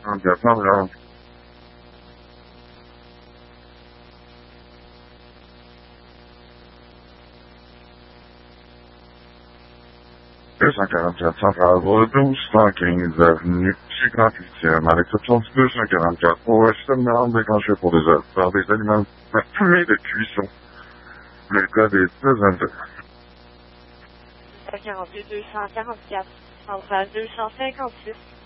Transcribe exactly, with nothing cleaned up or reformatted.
quarante-quatre cent quarante. deux cent quarante-quatre Central douze cent quinze avenue cinquante-huitième, à l'exception du deux cent quarante-quatre. Pour extrêmement déclenché pour des œufs par des aliments parfumés de cuisson. Le code est très intéressant. deux cent quarante-deux, deux cent quarante-quatre, Central deux cent cinquante-six.